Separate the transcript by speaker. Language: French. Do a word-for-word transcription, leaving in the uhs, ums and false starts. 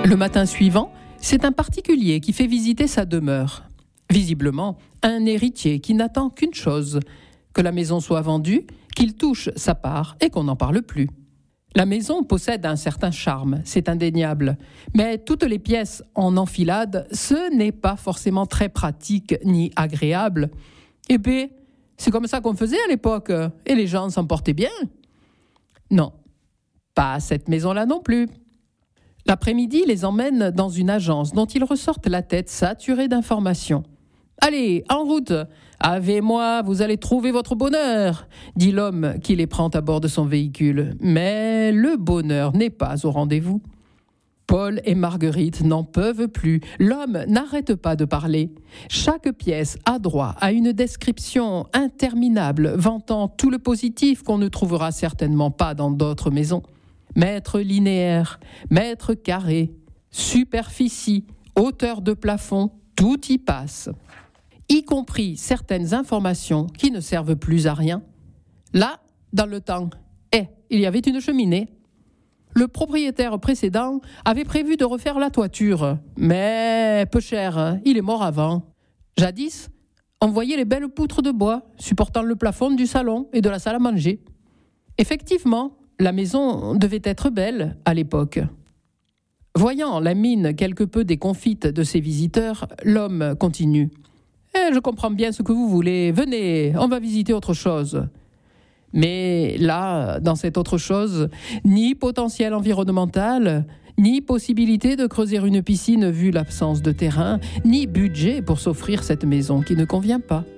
Speaker 1: Le matin suivant, c'est un particulier qui fait visiter sa demeure. Visiblement, un héritier qui n'attend qu'une chose, que la maison soit vendue, qu'il touche sa part et qu'on n'en parle plus. La maison possède un certain charme, c'est indéniable, mais toutes les pièces en enfilade, ce n'est pas forcément très pratique ni agréable. Et puis, c'est comme ça qu'on faisait à l'époque, et les gens s'en portaient bien. Non, pas cette maison-là non plus. L'après-midi les emmène dans une agence dont ils ressortent la tête saturée d'informations. « Allez, en route, avec moi, vous allez trouver votre bonheur », dit l'homme qui les prend à bord de son véhicule. Mais le bonheur n'est pas au rendez-vous. Paul et Marguerite n'en peuvent plus. L'homme n'arrête pas de parler. Chaque pièce a droit à une description interminable, vantant tout le positif qu'on ne trouvera certainement pas dans d'autres maisons. Mètres linéaires, mètres carrés, superficie, hauteur de plafond, tout y passe. Y compris certaines informations qui ne servent plus à rien. Là, dans le temps, eh, il y avait une cheminée. Le propriétaire précédent avait prévu de refaire la toiture, mais peu cher, il est mort avant. Jadis, on voyait les belles poutres de bois supportant le plafond du salon et de la salle à manger. Effectivement, la maison devait être belle à l'époque. Voyant la mine quelque peu déconfite de ses visiteurs, l'homme continue. Eh, je comprends bien ce que vous voulez. Venez, on va visiter autre chose. Mais là, dans cette autre chose, ni potentiel environnemental, ni possibilité de creuser une piscine vu l'absence de terrain, ni budget pour s'offrir cette maison qui ne convient pas.